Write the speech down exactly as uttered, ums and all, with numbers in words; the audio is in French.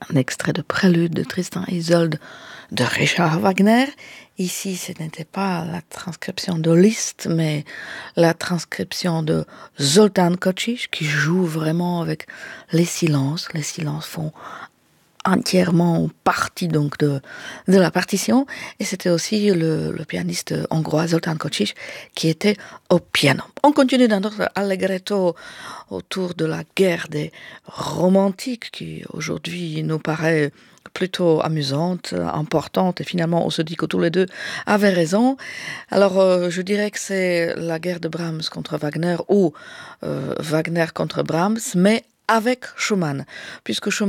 un extrait de Prélude de Tristan et Isolde de Richard Wagner. Ici, ce n'était pas la transcription de Liszt, mais la transcription de Zoltán Kočiš, qui joue vraiment avec les silences. Les silences font entièrement partie donc de, de la partition. Et c'était aussi le, le pianiste hongrois Zoltán Kočiš qui était au piano. On continue dans notre allegretto autour de la guerre des romantiques qui aujourd'hui nous paraît plutôt amusante, importante, et finalement on se dit que tous les deux avaient raison. Alors euh, je dirais que c'est la guerre de Brahms contre Wagner ou euh, Wagner contre Brahms, mais avec Schumann, puisque Schumann